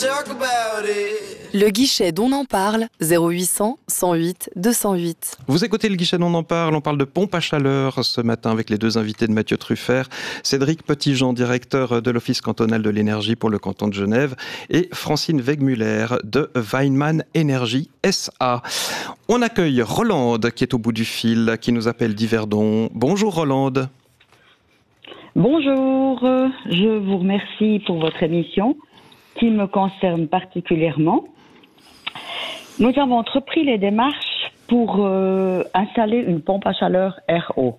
talk about it. Le guichet d'On en parle, 0800 108 208. Vous écoutez le guichet d'On en parle, on parle de pompe à chaleur ce matin avec les deux invités de Mathieu Truffert, Cédric Petitjean, directeur de l'Office cantonal de l'énergie pour le canton de Genève, et Francine Wegmuller de Weinmann Energy SA. On accueille Rolande qui est au bout du fil, qui nous appelle d'Yverdon. Bonjour Rolande. Bonjour, je vous remercie pour votre émission qui me concerne particulièrement. Nous avons entrepris les démarches pour installer une pompe à chaleur RO.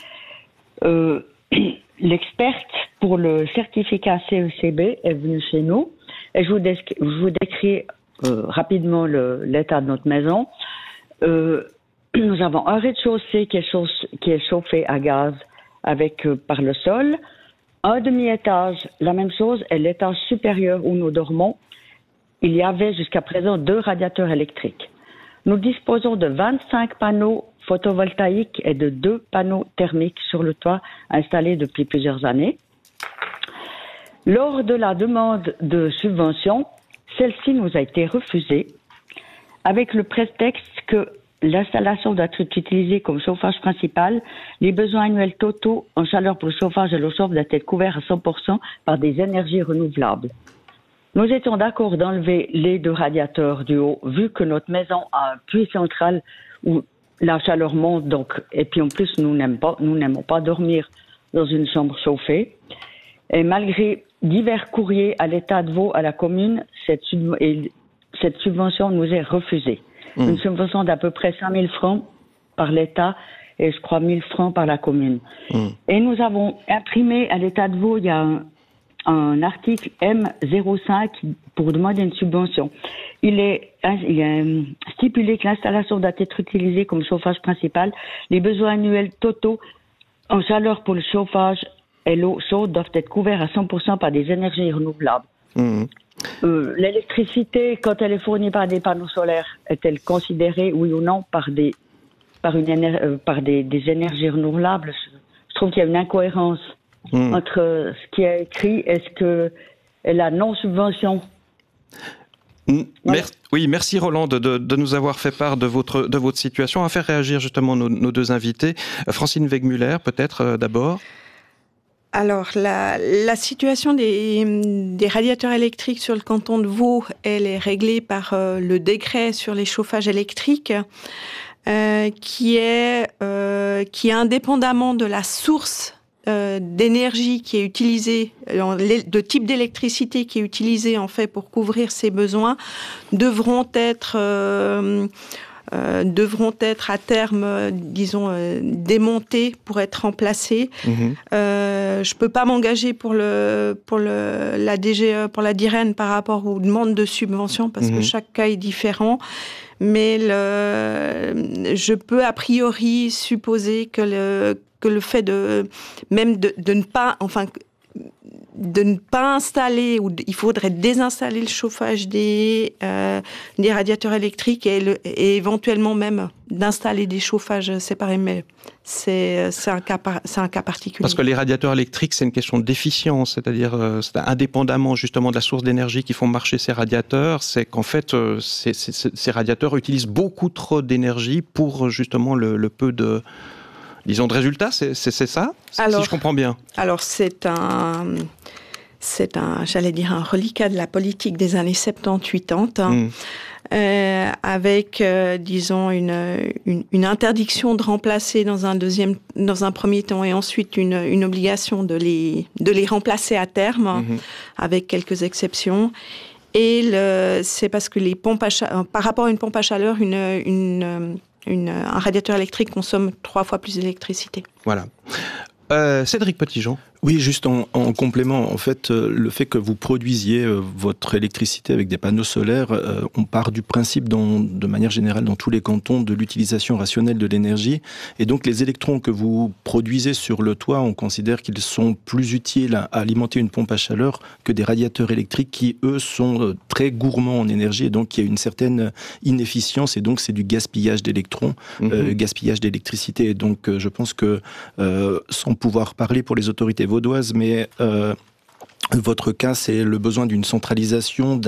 L'experte pour le certificat CECB est venue chez nous et je vous décris rapidement l'état de notre maison. Nous avons un rez-de-chaussée qui est chauffé à gaz par le sol. Un demi-étage, la même chose, et l'étage supérieur où nous dormons, il y avait jusqu'à présent 2 radiateurs électriques. Nous disposons de 25 panneaux photovoltaïques et de 2 panneaux thermiques sur le toit installés depuis plusieurs années. Lors de la demande de subvention, celle-ci nous a été refusée avec le prétexte que l'installation doit être utilisée comme chauffage principal. Les besoins annuels totaux en chaleur pour le chauffage et l'eau chaude doivent être couverts à 100% par des énergies renouvelables. Nous étions d'accord d'enlever les 2 radiateurs du haut, vu que notre maison a un puits central où la chaleur monte. Et puis en plus, nous n'aimons pas dormir dans une chambre chauffée. Et malgré divers courriers à l'État de Vaud, à la commune, cette subvention nous est refusée. Une subvention d'à peu près 5 000 francs par l'État et je crois 1 000 francs par la commune. Et nous avons imprimé à l'État de Vaud, il y a un article M05 pour demander une subvention. Il est stipulé que l'installation doit être utilisée comme chauffage principal. Les besoins annuels totaux en chaleur pour le chauffage et l'eau chaude doivent être couverts à 100% par des énergies renouvelables. L'électricité, quand elle est fournie par des panneaux solaires, est-elle considérée, oui ou non, par des énergies renouvelables? Je trouve qu'il y a une incohérence entre ce qui est écrit et la non-subvention. Oui, merci Rolande de nous avoir fait part de votre situation. À faire réagir justement nos deux invités. Francine Wegmuller, peut-être d'abord. Alors, la situation des radiateurs électriques sur le canton de Vaud, elle est réglée par le décret sur les chauffages électriques, qui est indépendamment de la source d'énergie qui est utilisée, de type d'électricité qui est utilisée en fait pour couvrir ces besoins, devront être à terme, disons, démontés pour être remplacés. Je peux pas m'engager pour la DGE, pour la DIREN par rapport aux demandes de subvention parce que chaque cas est différent. Mais je peux a priori supposer que le fait de ne pas installer, ou il faudrait désinstaller le chauffage des radiateurs électriques et éventuellement même d'installer des chauffages séparés, mais c'est un cas particulier. Parce que les radiateurs électriques, c'est une question d'efficience, c'est-à-dire c'est indépendamment justement de la source d'énergie qui font marcher ces radiateurs, c'est qu'en fait ces radiateurs utilisent beaucoup trop d'énergie pour justement le peu de... Disons de résultats, c'est ça, alors, si je comprends bien. Alors c'est un, j'allais dire, un reliquat de la politique des années 70-80, avec, disons, une interdiction de remplacer dans un premier temps et ensuite une obligation de les remplacer à terme, avec quelques exceptions. Et c'est parce que par rapport à une pompe à chaleur, un radiateur électrique consomme 3 fois plus d'électricité. Voilà. Cédric Petitjean. Oui, juste en complément, en fait, le fait que vous produisiez votre électricité avec des panneaux solaires, on part du principe, de manière générale, dans tous les cantons, de l'utilisation rationnelle de l'énergie. Et donc, les électrons que vous produisez sur le toit, on considère qu'ils sont plus utiles à alimenter une pompe à chaleur que des radiateurs électriques qui, eux, sont très gourmands en énergie. Et donc, il y a une certaine inefficience. Et donc, c'est du gaspillage d'électrons, gaspillage d'électricité. Et donc, je pense que, sans pouvoir parler pour les autorités vaudoises, mais Votre cas, c'est le besoin d'une centralisation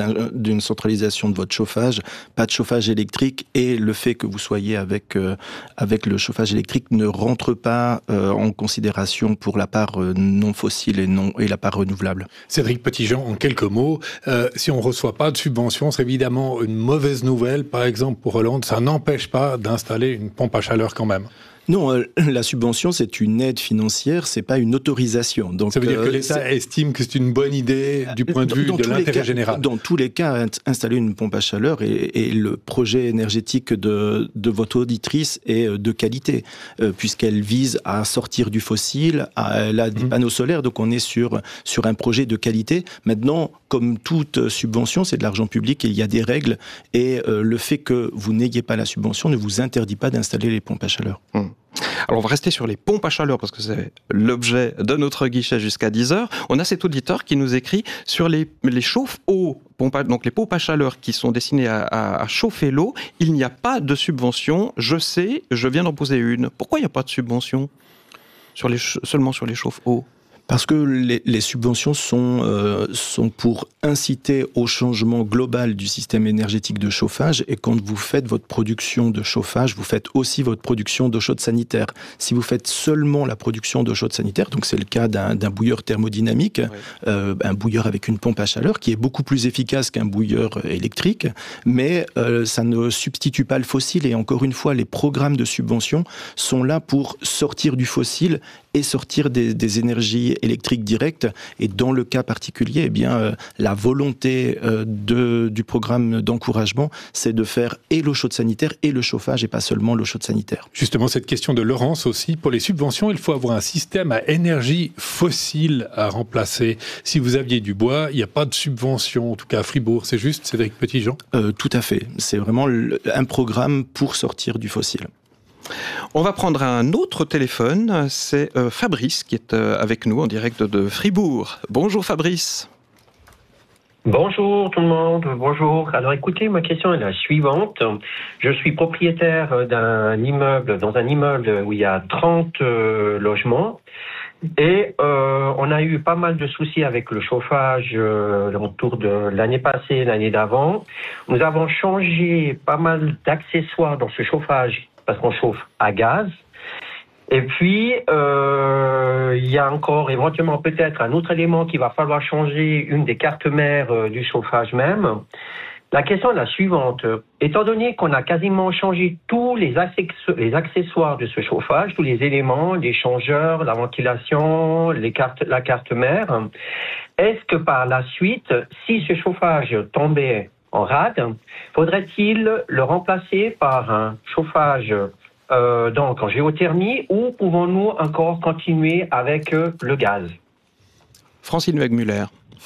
de votre chauffage, pas de chauffage électrique, et le fait que vous soyez avec le chauffage électrique ne rentre pas en considération pour la part non fossile et la part renouvelable. Cédric Petitjean, en quelques mots, si on ne reçoit pas de subvention, c'est évidemment une mauvaise nouvelle. Par exemple, pour Hollande, ça n'empêche pas d'installer une pompe à chaleur quand même. Non, la subvention, c'est une aide financière, c'est pas une autorisation. Donc, ça veut dire que l'État estime que c'est une bonne idée du point de vue de l'intérêt général. Dans tous les cas, installer une pompe à chaleur et le projet énergétique de votre auditrice est de qualité, puisqu'elle vise à sortir du fossile, elle a des panneaux solaires, donc on est sur un projet de qualité. Maintenant, comme toute subvention, c'est de l'argent public et il y a des règles, et le fait que vous n'ayez pas la subvention ne vous interdit pas d'installer les pompes à chaleur. Alors on va rester sur les pompes à chaleur parce que c'est l'objet de notre guichet jusqu'à 10h. On a cet auditeur qui nous écrit sur les chauffe-eau, donc les pompes à chaleur qui sont destinées à chauffer l'eau. Il n'y a pas de subvention. Je sais, je viens d'en poser une. Pourquoi il n'y a pas de subvention seulement sur les chauffe-eau ? Parce que les subventions sont pour inciter au changement global du système énergétique de chauffage, et quand vous faites votre production de chauffage, vous faites aussi votre production d'eau chaude sanitaire. Si vous faites seulement la production d'eau chaude sanitaire, donc c'est le cas d'un bouilleur thermodynamique, un bouilleur avec une pompe à chaleur qui est beaucoup plus efficace qu'un bouilleur électrique, mais ça ne substitue pas le fossile, et encore une fois, les programmes de subvention sont là pour sortir du fossile et sortir des énergies électriques directes. Et dans le cas particulier, eh bien, la volonté du programme d'encouragement, c'est de faire et l'eau chaude sanitaire et le chauffage, et pas seulement l'eau chaude sanitaire. Justement, cette question de Laurence aussi, pour les subventions, il faut avoir un système à énergie fossile à remplacer. Si vous aviez du bois, il n'y a pas de subvention, en tout cas à Fribourg, c'est juste, Cédric Petitjean ? Tout à fait. C'est vraiment un programme pour sortir du fossile. On va prendre un autre téléphone, c'est Fabrice qui est avec nous en direct de Fribourg. Bonjour Fabrice. Bonjour tout le monde, bonjour. Alors écoutez, ma question est la suivante. Je suis propriétaire dans un immeuble où il y a 30 logements. Et on a eu pas mal de soucis avec le chauffage autour de l'année passée, l'année d'avant. Nous avons changé pas mal d'accessoires dans ce chauffage parce qu'on chauffe à gaz. Et puis, il y a encore éventuellement peut-être un autre élément qu'il va falloir changer, une des cartes mères du chauffage même. La question est la suivante. Étant donné qu'on a quasiment changé tous les accessoires de ce chauffage, tous les éléments, les changeurs, la ventilation, la carte mère, est-ce que par la suite, si ce chauffage tombait en rade, faudrait-il le remplacer par un chauffage donc en géothermie, ou pouvons-nous encore continuer avec le gaz ? Francine Wegmuller.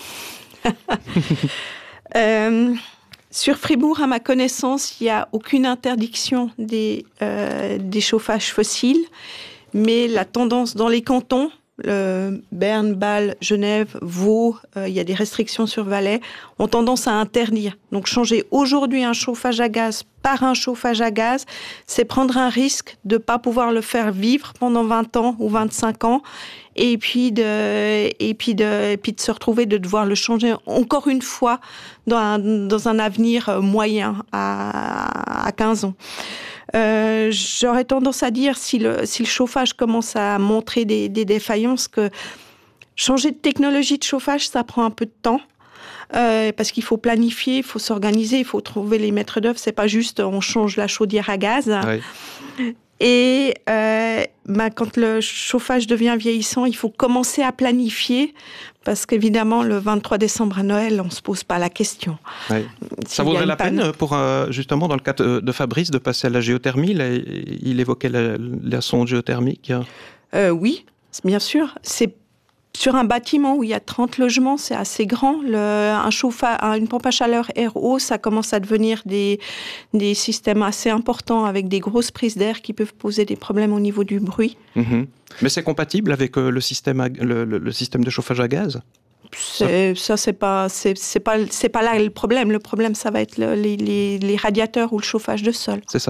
Sur Fribourg, à ma connaissance, il n'y a aucune interdiction des chauffages fossiles, mais la tendance dans les cantons, Berne, Bâle, Genève, Vaud, il y a des restrictions sur Valais, ont tendance à interdire. Donc changer aujourd'hui un chauffage à gaz par un chauffage à gaz, c'est prendre un risque de ne pas pouvoir le faire vivre pendant 20 ans ou 25 ans, et puis de se retrouver de devoir le changer encore une fois dans un avenir moyen à 15 ans. J'aurais tendance à dire, si le chauffage commence à montrer des défaillances, que changer de technologie de chauffage, ça prend un peu de temps. Parce qu'il faut planifier, il faut s'organiser, il faut trouver les maîtres d'œuvre. C'est pas juste on change la chaudière à gaz. Oui. Et quand le chauffage devient vieillissant, il faut commencer à planifier, parce qu'évidemment, le 23 décembre à Noël, on ne se pose pas la question. Oui. Ça vaudrait la peine, pour, justement, dans le cas de Fabrice, de passer à la géothermie. Là, il évoquait la sonde géothermique. Oui, bien sûr. C'est sur un bâtiment où il y a 30 logements, c'est assez grand. Une pompe à chaleur RO, ça commence à devenir des systèmes assez importants avec des grosses prises d'air qui peuvent poser des problèmes au niveau du bruit. Mmh. Mais c'est compatible avec le système de chauffage à gaz ? C'est pas là le problème. Le problème, ça va être les radiateurs ou le chauffage de sol. C'est ça.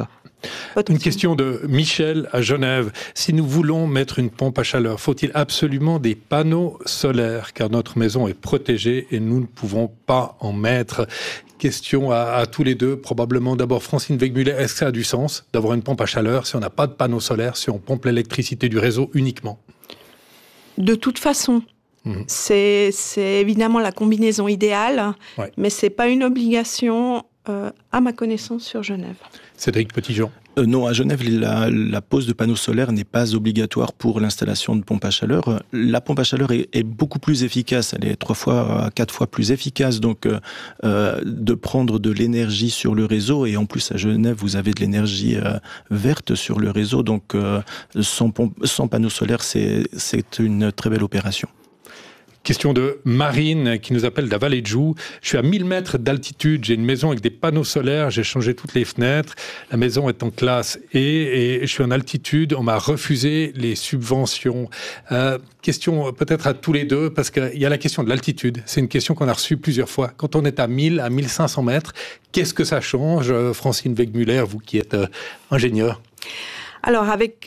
Une question de Michel à Genève. Si nous voulons mettre une pompe à chaleur, faut-il absolument des panneaux solaires car notre maison est protégée et nous ne pouvons pas en mettre? Question à tous les deux. Probablement d'abord Francine Wegmüller. Est-ce que ça a du sens d'avoir une pompe à chaleur si on n'a pas de panneaux solaires, si on pompe l'électricité du réseau uniquement? De toute façon. C'est évidemment la combinaison idéale, mais c'est pas une obligation à ma connaissance sur Genève. Cédric Petitjean. Non, à Genève, la pose de panneaux solaires n'est pas obligatoire pour l'installation de pompes à chaleur. La pompe à chaleur est beaucoup plus efficace, elle est 3 fois à 4 fois plus efficace, donc de prendre de l'énergie sur le réseau, et en plus à Genève, vous avez de l'énergie verte sur le réseau, donc sans panneaux solaires, c'est une très belle opération. Question de Marine qui nous appelle de la vallée de Joux. Je suis à 1000 mètres d'altitude, j'ai une maison avec des panneaux solaires, j'ai changé toutes les fenêtres, la maison est en classe E et je suis en altitude, on m'a refusé les subventions. Question peut-être à tous les deux, parce qu'il y a la question de l'altitude, c'est une question qu'on a reçue plusieurs fois. Quand on est à 1000, à 1500 mètres, qu'est-ce que ça change? Francine Wegmüller, vous qui êtes ingénieure. Alors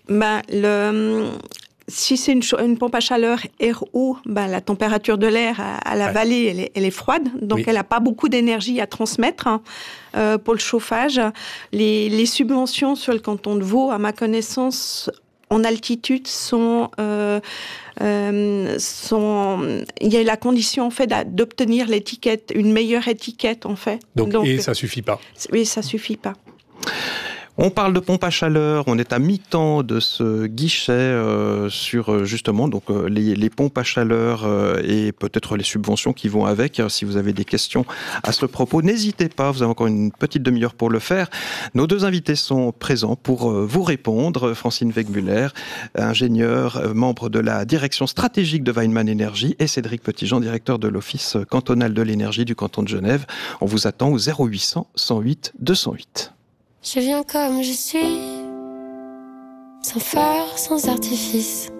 si c'est une pompe à chaleur RO, la température de l'air à la vallée, elle est froide, donc elle n'a pas beaucoup d'énergie à transmettre pour le chauffage. Les subventions sur le canton de Vaud, à ma connaissance, en altitude, il y a la condition en fait d'obtenir l'étiquette, une meilleure étiquette en fait. Donc ça suffit pas. Oui, ça suffit pas. On parle de pompe à chaleur, on est à mi-temps de ce guichet sur justement donc les pompes à chaleur et peut-être les subventions qui vont avec. Si vous avez des questions à ce propos, n'hésitez pas, vous avez encore une petite demi-heure pour le faire. Nos deux invités sont présents pour vous répondre. Francine Wegmüller, ingénieure, membre de la direction stratégique de Weinmann Énergie, et Cédric Petitjean, directeur de l'Office cantonal de l'énergie du canton de Genève. On vous attend au 0800 108 208. Je viens comme je suis, sans phare, sans artifice.